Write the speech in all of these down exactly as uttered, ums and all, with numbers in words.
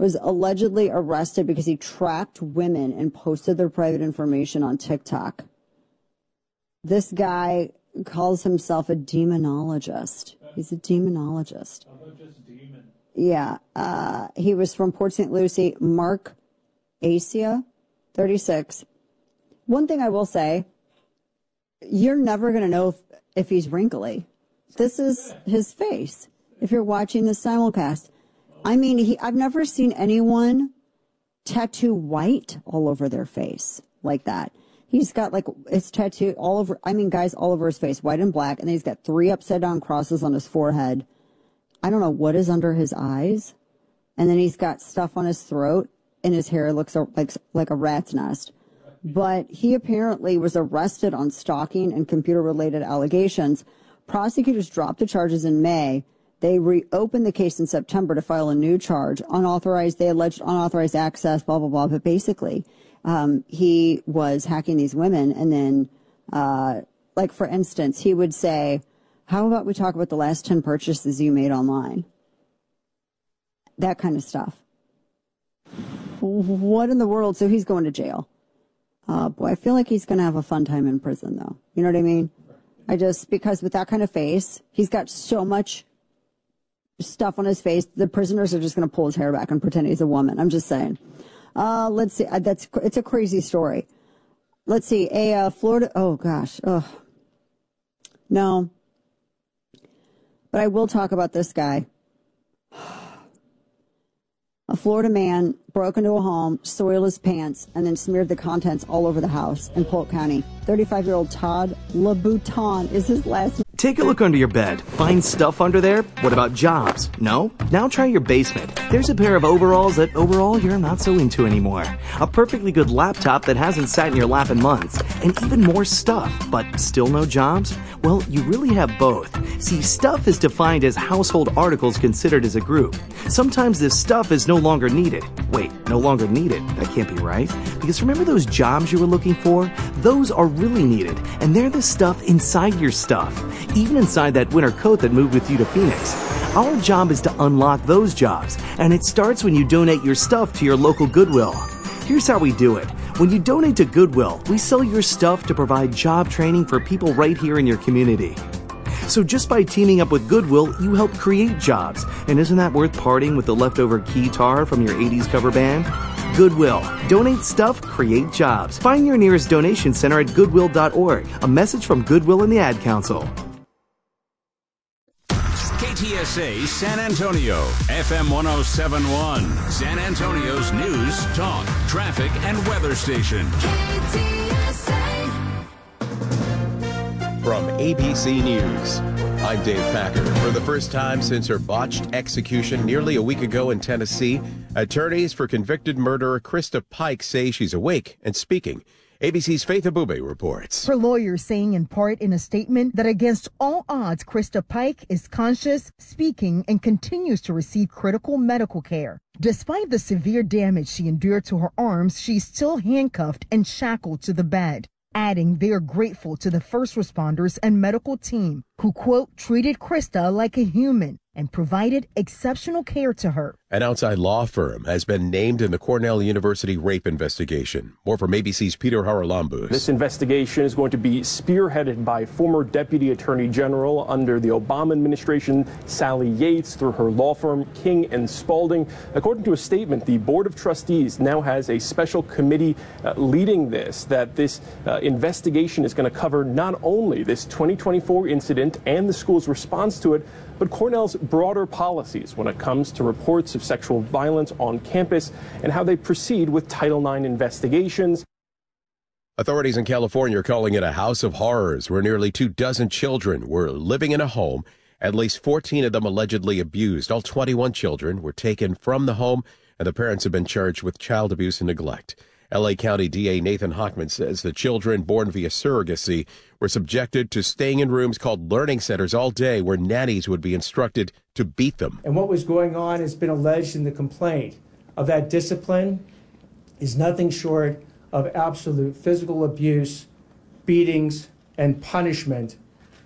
was allegedly arrested because he tracked women and posted their private information on TikTok. This guy calls himself a demonologist. He's a demonologist. How about just demon? Yeah. Uh, he was from Port Saint Lucie. Mark Asia, thirty-six. One thing I will say, you're never going to know if, if he's wrinkly. This is his face. If you're watching the simulcast, I mean, he, I've never seen anyone tattoo white all over their face like that. He's got like, it's tattooed all over, I mean, guys, all over his face, white and black. And then he's got three upside down crosses on his forehead. I don't know what is under his eyes. And then he's got stuff on his throat and his hair looks like, like a rat's nest. But he apparently was arrested on stalking and computer related allegations. Prosecutors dropped the charges in May. They reopened the case in September to file a new charge. Unauthorized, they alleged unauthorized access, blah, blah, blah. But basically, um, he was hacking these women. And then, uh, like, for instance, he would say, how about we talk about the last ten purchases you made online? That kind of stuff. What in the world? So he's going to jail. Uh, boy, I feel like he's going to have a fun time in prison, though. You know what I mean? I just, because with that kind of face, he's got so much stuff on his face, the prisoners are just going to pull his hair back and pretend he's a woman. I'm just saying. Uh, let's see. Uh, that's, it's a crazy story. Let's see. A uh, Florida, oh gosh. Oh, no. But I will talk about this guy. A Florida man broke into a home, soiled his pants, and then smeared the contents all over the house in Polk County. thirty-five-year-old Todd LeBouton is his last name. Take a look under your bed. Find stuff under there? What about jobs? No? Now try your basement. There's a pair of overalls that overall you're not so into anymore. A perfectly good laptop that hasn't sat in your lap in months. And even more stuff, but still no jobs? Well, you really have both. See, stuff is defined as household articles considered as a group. Sometimes this stuff is no longer needed. Wait, no longer needed? That can't be right. Because remember those jobs you were looking for? Those are really needed, and they're the stuff inside your stuff. Even inside that winter coat that moved with you to Phoenix. Our job is to unlock those jobs, and it starts when you donate your stuff to your local Goodwill. Here's how we do it. When you donate to Goodwill, we sell your stuff to provide job training for people right here in your community. So just by teaming up with Goodwill, you help create jobs. And isn't that worth parting with the leftover guitar from your eighties cover band? Goodwill. Donate stuff, create jobs. Find your nearest donation center at goodwill dot org. A message from Goodwill and the Ad Council. K T S A San Antonio, F M one oh seven point one, San Antonio's news, talk, traffic, and weather station. K T S A. From A B C News, I'm Dave Packer. For the first time since her botched execution nearly a week ago in Tennessee, attorneys for convicted murderer Krista Pike say she's awake and speaking. A B C's Faith Abube reports. Her lawyers saying in part in a statement that against all odds, Krista Pike is conscious, speaking, and continues to receive critical medical care. Despite the severe damage she endured to her arms, she's still handcuffed and shackled to the bed. Adding they are grateful to the first responders and medical team who, quote, treated Krista like a human and provided exceptional care to her. An outside law firm has been named in the Cornell University rape investigation. More from A B C's Peter Haralambous. This investigation is going to be spearheaded by former Deputy Attorney General under the Obama administration, Sally Yates, through her law firm, King and Spalding. According to a statement, the Board of Trustees now has a special committee uh, leading this, that this uh, investigation is going to cover not only this twenty twenty-four incident and the school's response to it, but Cornell's broader policies when it comes to reports of sexual violence on campus and how they proceed with Title nine investigations. Authorities in California are calling it a house of horrors where nearly two dozen children were living in a home, at least fourteen of them allegedly abused. All twenty-one children were taken from the home, and the parents have been charged with child abuse and neglect. L A County D A Nathan Hochman says the children born via surrogacy were subjected to staying in rooms called learning centers all day where nannies would be instructed to beat them. And what was going on has been alleged in the complaint of that discipline is nothing short of absolute physical abuse, beatings, and punishment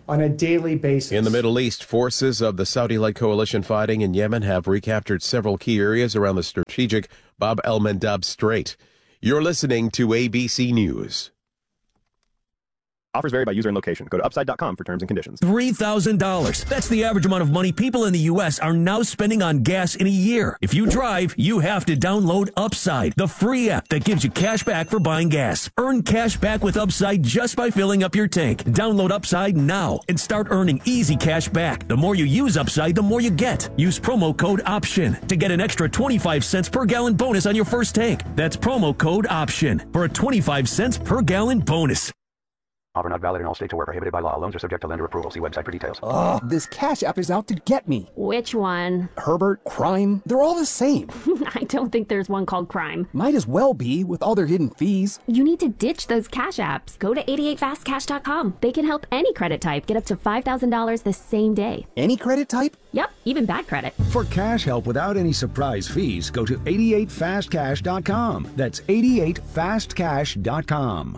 on a daily basis. In the Middle East, forces of the Saudi-led coalition fighting in Yemen have recaptured several key areas around the strategic Bab el-Mandab Strait. You're listening to A B C News. Offers vary by user and location. Go to upside dot com for terms and conditions. three thousand dollars. That's the average amount of money people in the U S are now spending on gas in a year. If you drive, you have to download Upside, the free app that gives you cash back for buying gas. Earn cash back with Upside just by filling up your tank. Download Upside now and start earning easy cash back. The more you use Upside, the more you get. Use promo code OPTION to get an extra twenty-five cents per gallon bonus on your first tank. That's promo code OPTION for a twenty-five cents per gallon bonus. Offer not valid in all states or where prohibited by law. Loans are subject to lender approval. See website for details. Ugh, this Cash App is out to get me. Which one? Herbert, Crime, they're all the same. I don't think there's one called Crime. Might as well be, with all their hidden fees. You need to ditch those Cash Apps. Go to eighty-eight fast cash dot com. They can help any credit type get up to five thousand dollars the same day. Any credit type? Yep, even bad credit. For cash help without any surprise fees, go to eighty-eight fast cash dot com. That's eighty-eight fast cash dot com.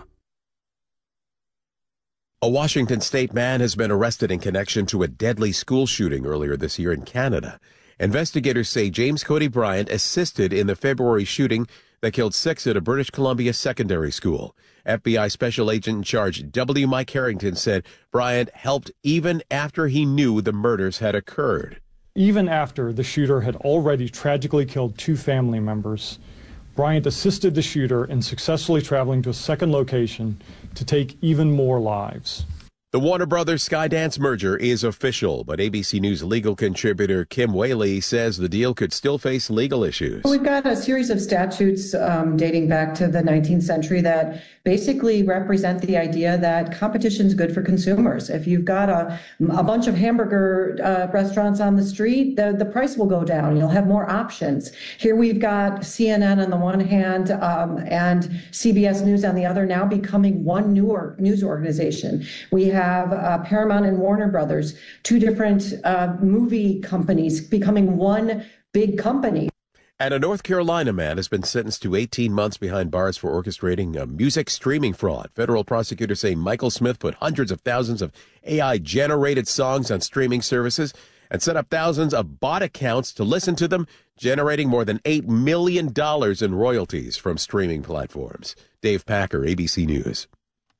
A Washington state man has been arrested in connection to a deadly school shooting earlier this year in Canada. Investigators say James Cody Bryant assisted in the February shooting that killed six at a British Columbia secondary school. F B I Special Agent in Charge W. Mike Harrington said Bryant helped even after he knew the murders had occurred. Even after the shooter had already tragically killed two family members, Bryant assisted the shooter in successfully traveling to a second location to take even more lives. The Warner Brothers Skydance merger is official, but A B C News legal contributor Kim Whaley says the deal could still face legal issues. We've got a series of statutes um, dating back to the nineteenth century that basically represent the idea that competition is good for consumers. If you've got a, a bunch of hamburger uh, restaurants on the street, the, the price will go down. You'll have more options. Here we've got C N N on the one hand um, and C B S News on the other, now becoming one newer news organization. We have have uh, Paramount and Warner Brothers, two different uh, movie companies becoming one big company. And a North Carolina man has been sentenced to eighteen months behind bars for orchestrating a music streaming fraud. Federal prosecutors say Michael Smith put hundreds of thousands of A I-generated songs on streaming services and set up thousands of bot accounts to listen to them, generating more than eight million dollars in royalties from streaming platforms. Dave Packer, A B C News.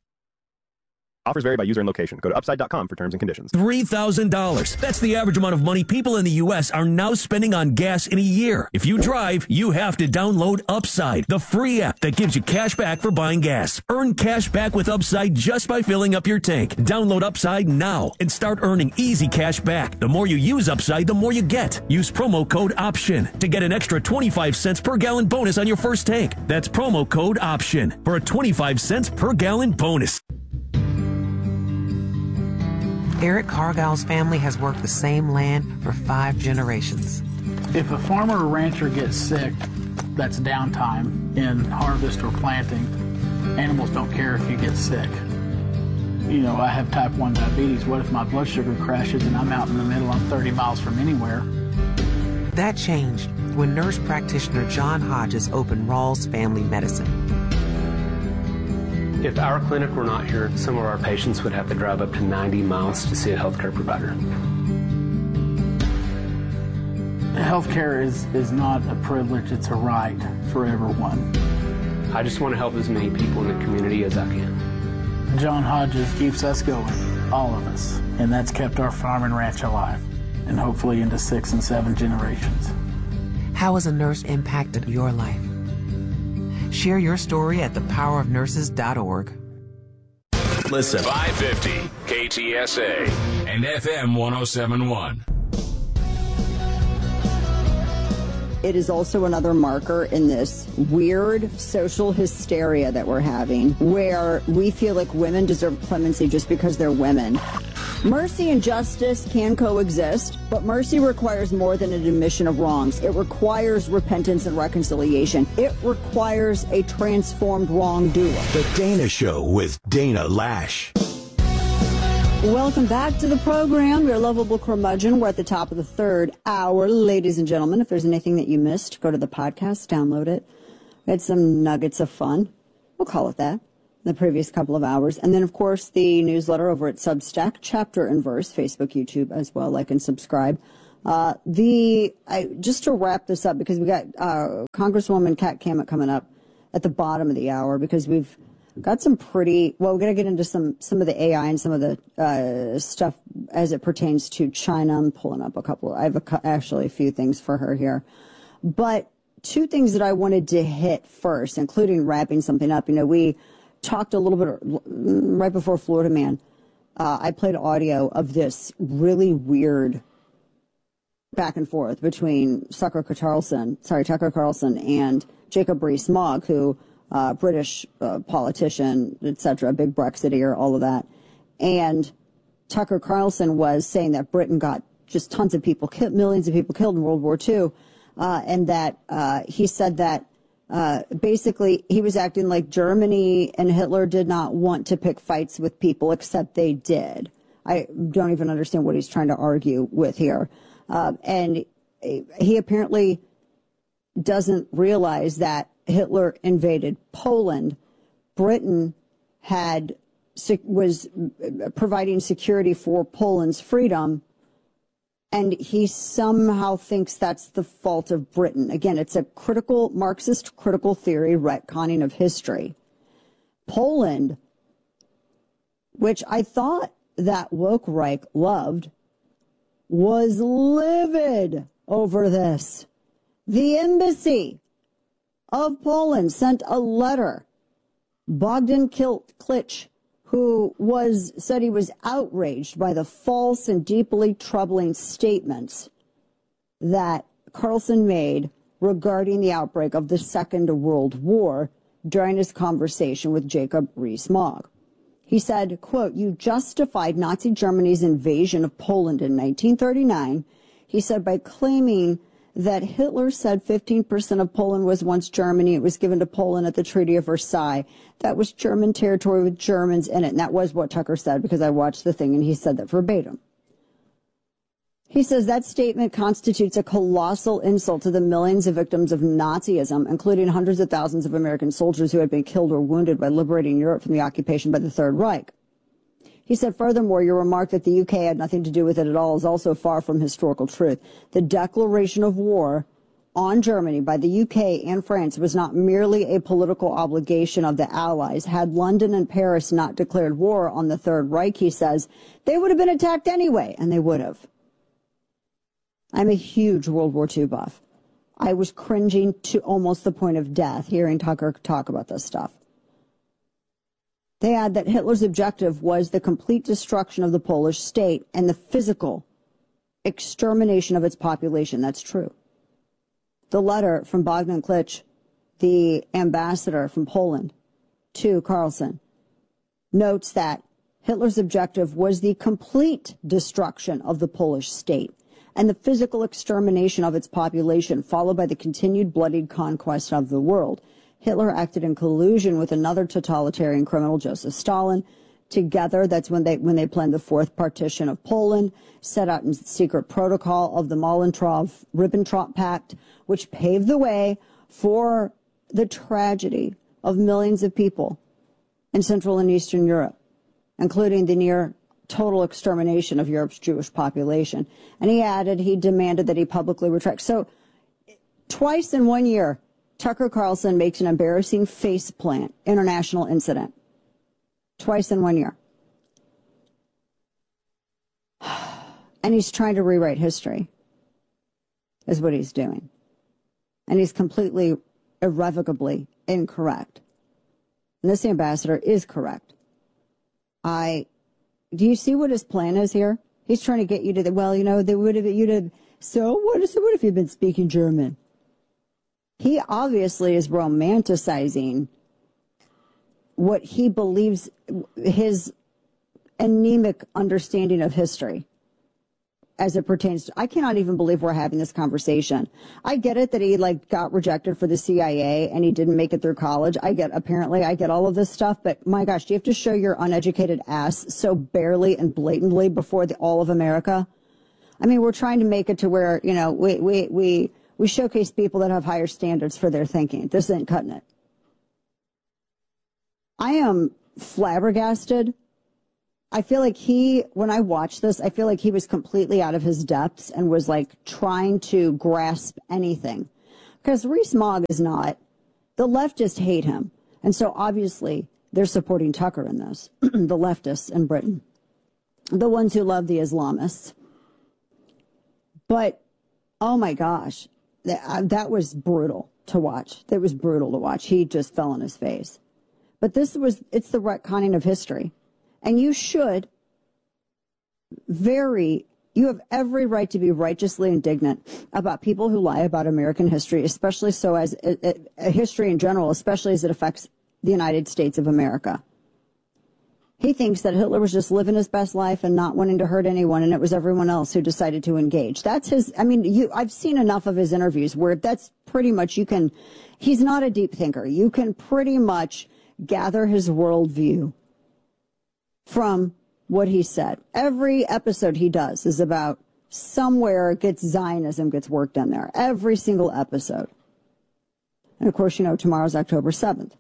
Offers vary by user and location. Go to upside dot com for terms and conditions. three thousand dollars. That's the average amount of money people in the U S are now spending on gas in a year. If you drive, you have to download Upside, the free app that gives you cash back for buying gas. Earn cash back with Upside just by filling up your tank. Download Upside now and start earning easy cash back. The more you use Upside, the more you get. Use promo code OPTION to get an extra twenty-five cents per gallon bonus on your first tank. That's promo code OPTION for a twenty-five cents per gallon bonus. Eric Cargill's family has worked the same land for five generations. If a farmer or rancher gets sick, that's downtime in harvest or planting. Animals don't care if you get sick. You know, I have type one diabetes. What if my blood sugar crashes and I'm out in the middle, I'm thirty miles from anywhere? That changed when nurse practitioner John Hodges opened Rawls Family Medicine. If our clinic were not here, some of our patients would have to drive up to ninety miles to see a healthcare provider. Healthcare is, is not a privilege, it's a right for everyone. I just want to help as many people in the community as I can. John Hodges keeps us going, all of us, and that's kept our farm and ranch alive, and hopefully into six and seven generations. How has a nurse impacted your life? Share your story at the power of nurses dot org. Listen. five fifty K T S A and F M one oh seven point one. It is also another marker in this weird social hysteria that we're having, where we feel like women deserve clemency just because they're women. Mercy and justice can coexist, but mercy requires more than an admission of wrongs. It requires repentance and reconciliation. It requires a transformed wrongdoer. The Dana Show with Dana Lash. Welcome back to the program. Your lovable curmudgeon. We're at the top of the third hour. Ladies and gentlemen, if there's anything that you missed, go to the podcast, download it. We had some nuggets of fun. We'll call it that. the previous couple of hours. And then, of course, the newsletter over at Substack, Chapter and Verse, Facebook, YouTube as well. Like and subscribe. Uh, the I, just to wrap this up, because we got uh, Congresswoman Kat Kammett coming up at the bottom of the hour, because we've got some pretty, well, we're going to get into some, some of the A I and some of the uh, stuff as it pertains to China. I'm pulling up a couple. I have a, actually a few things for her here. But two things that I wanted to hit first, including wrapping something up. You know, we talked a little bit right before Florida Man. Uh, I played audio of this really weird back and forth between Tucker Carlson, sorry, Tucker Carlson and Jacob Rees-Mogg, who uh, British uh, politician, et cetera, big Brexiteer, all of that. And Tucker Carlson was saying that Britain got just tons of people, killed, millions of people killed in World War Two, uh, and that uh, he said that uh, basically he was acting like Germany and Hitler did not want to pick fights with people, except they did. I don't even understand what he's trying to argue with here. Uh, and he apparently doesn't realize that Hitler invaded Poland. Britain had was providing security for Poland's freedom, and he somehow thinks that's the fault of Britain. Again, it's a critical Marxist critical theory retconning of history. Poland, which I thought that woke Reich loved, was livid over this. The embassy of Poland sent a letter. Bogdan Klitsch, who was said he was outraged by the false and deeply troubling statements that Carlson made regarding the outbreak of the Second World War during his conversation with Jacob Rees-Mogg. He said, quote, "You justified Nazi Germany's invasion of Poland in nineteen thirty-nine, he said, by claiming that Hitler said fifteen percent of Poland was once Germany. It was given to Poland at the Treaty of Versailles. That was German territory with Germans in it." And that was what Tucker said, because I watched the thing and he said that verbatim. He says that statement constitutes a colossal insult to the millions of victims of Nazism, including hundreds of thousands of American soldiers who had been killed or wounded by liberating Europe from the occupation by the Third Reich. He said, furthermore, your remark that the U K had nothing to do with it at all is also far from historical truth. The declaration of war on Germany by the U K and France was not merely a political obligation of the Allies. Had London and Paris not declared war on the Third Reich, he says, they would have been attacked anyway, and they would have. I'm a huge World War Two buff. I was cringing to almost the point of death hearing Tucker talk about this stuff. They add that Hitler's objective was the complete destruction of the Polish state and the physical extermination of its population. That's true. The letter from Bogdan Klitsch, the ambassador from Poland, to Carlson, notes that Hitler's objective was the complete destruction of the Polish state and the physical extermination of its population, followed by the continued bloodied conquest of the world. Hitler acted in collusion with another totalitarian criminal, Joseph Stalin. Together, that's when they when they planned the fourth partition of Poland, set out in secret protocol of the Molotov-Ribbentrop Pact, which paved the way for the tragedy of millions of people in Central and Eastern Europe, including the near total extermination of Europe's Jewish population. And he added he demanded that he publicly retract. So twice in one year, Tucker Carlson makes an embarrassing faceplant international incident. Twice in one year. And he's trying to rewrite history, is what he's doing. And he's completely, irrevocably incorrect. And this ambassador is correct. I, do you see what his plan is here? He's trying to get you to the, well, you know, they would have, you'd have, so what is, what if you've been speaking German? He obviously is romanticizing what he believes, his anemic understanding of history as it pertains to, I cannot even believe we're having this conversation. I get it that he like got rejected for the C I A and he didn't make it through college. I get, apparently I get all of this stuff, but my gosh, do you have to show your uneducated ass so barely and blatantly before the, all of America? I mean, we're trying to make it to where, you know, we, we, we, we showcase people that have higher standards for their thinking. This ain't cutting it. I am flabbergasted. I feel like he, when I watched this, I feel like he was completely out of his depths and was like trying to grasp anything. Because Rees-Mogg is not. The leftists hate him. And so obviously they're supporting Tucker in this, the leftists in Britain, the ones who love the Islamists. But, oh my gosh, that, that was brutal to watch. That was brutal to watch. He just fell on his face. But this was, it's the retconning of history. And you should very, you have every right to be righteously indignant about people who lie about American history, especially so as a, a, a history in general, especially as it affects the United States of America. He thinks that Hitler was just living his best life and not wanting to hurt anyone, and it was everyone else who decided to engage. That's his, I mean, you, I've seen enough of his interviews where that's pretty much, you can, he's not a deep thinker. You can pretty much gather his worldview from what he said. Every episode he does is about somewhere gets Zionism gets worked in there. Every single episode. And of course, you know, tomorrow's October seventh.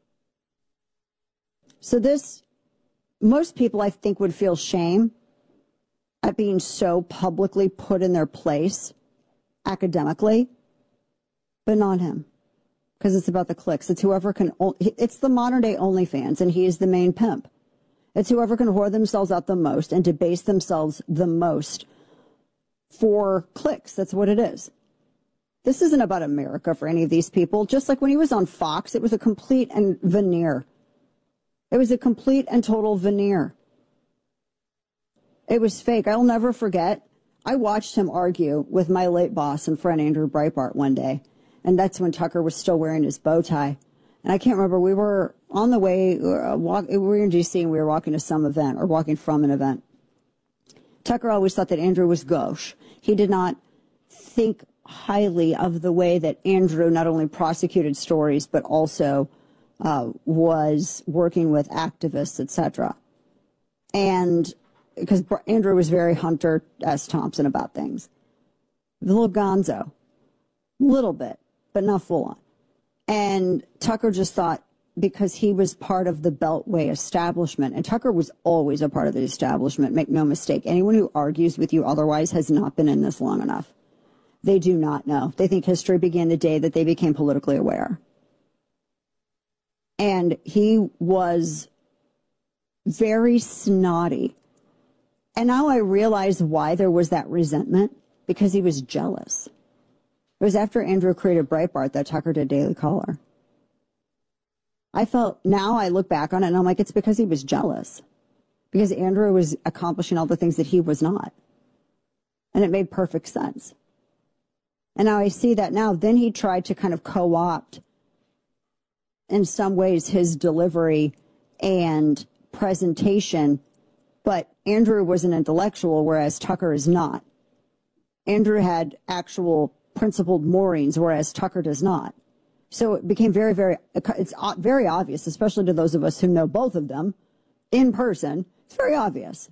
So this, most people I think would feel shame at being so publicly put in their place academically, but not him. Because it's about the clicks. It's whoever can, it's the modern day OnlyFans, and he is the main pimp. It's whoever can whore themselves out the most and debase themselves the most for clicks. That's what it is. This isn't about America for any of these people. Just like when he was on Fox, it was a complete and veneer. It was a complete and total veneer. It was fake. I'll never forget. I watched him argue with my late boss and friend Andrew Breitbart one day. And that's when Tucker was still wearing his bow tie. And I can't remember, we were on the way, uh, walk, we were in D C and we were walking to some event or walking from an event. Tucker always thought that Andrew was gauche. He did not think highly of the way that Andrew not only prosecuted stories, but also uh, was working with activists, et cetera. And because Andrew was very Hunter S. Thompson about things. A little gonzo. Little bit, but not full on. And Tucker just thought, because he was part of the Beltway establishment, and Tucker was always a part of the establishment, make no mistake. Anyone who argues with you otherwise has not been in this long enough. They do not know. They think history began the day that they became politically aware. And he was very snotty. And now I realize why there was that resentment, because he was jealous. It was after Andrew created Breitbart that Tucker did Daily Caller. I felt, now I look back on it and I'm like, it's because he was jealous. Because Andrew was accomplishing all the things that he was not. And it made perfect sense. And now I see that now. Then he tried to kind of co-opt, in some ways, his delivery and presentation. But Andrew was an intellectual, whereas Tucker is not. Andrew had actual principled moorings, whereas Tucker does not. So it became very, very, it's very obvious, especially to those of us who know both of them in person. It's very obvious.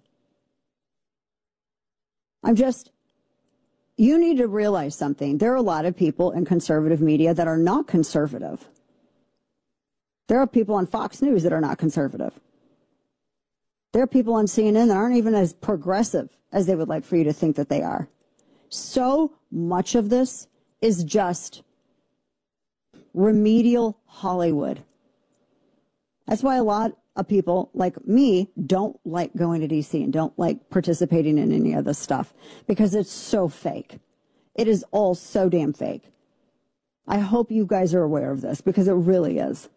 I'm just, you need to realize something. There are a lot of people in conservative media that are not conservative. There are people on Fox News that are not conservative. There are people on C N N that aren't even as progressive as they would like for you to think that they are. So much of this is just remedial Hollywood. That's why a lot of people like me don't like going to D C and don't like participating in any of this stuff, because it's so fake. It is all so damn fake. I hope you guys are aware of this, because it really is.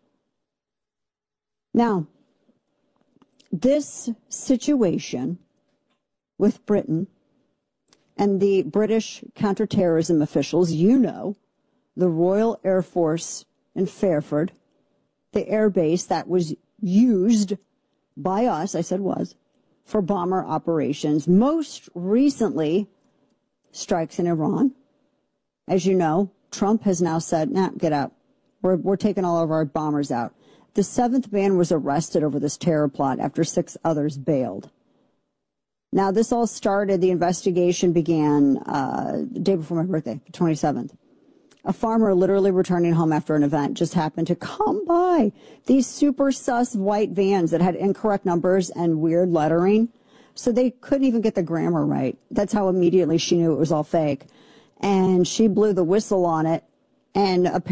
Now, this situation with Britain and the British counterterrorism officials, you know, the Royal Air Force in Fairford, the air base that was used by us, I said was, for bomber operations. Most recently, strikes in Iran. As you know, Trump has now said, nah, get out. We're, we're taking all of our bombers out. The seventh man was arrested over this terror plot after six others bailed. Now, this all started, the investigation began uh, the day before my birthday, the twenty-seventh. A farmer literally returning home after an event just happened to come by these super sus white vans that had incorrect numbers and weird lettering. So they couldn't even get the grammar right. That's how immediately she knew it was all fake. And she blew the whistle on it. And apparently